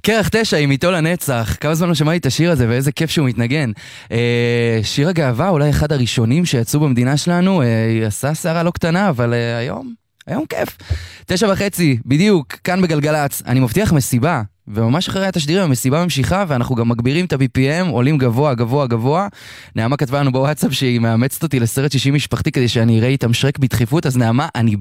קרח 9 עם איתו לנצח, כמה זמן לא שמעתי את השיר הזה ואיזה כיף שהוא מתנגן. שיר הגאווה, אולי אחד הראשונים שיצאו במדינה שלנו, עשה שערה לא קטנה, אבל היום כיף. 9:30, בדיוק, כאן בגלגלץ, אני מבטיח מסיבה, וממש אחרי התשדירים המסיבה ממשיכה, ואנחנו גם מגבירים את ה-BPM, עולים גבוה, גבוה, גבוה. נעמה כתבה לנו בוואטסאפ שהיא מאמצת אותי לסרט 60 משפחתי, כדי שאני אראה איתם שרק בדחיפות, אז נעמה, אני